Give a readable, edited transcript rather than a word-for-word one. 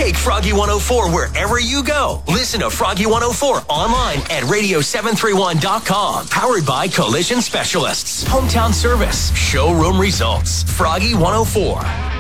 Take Froggy 104 wherever you go. Listen to Froggy 104 online at radio731.com. Powered by Collision Specialists. Hometown service. Showroom results. Froggy 104.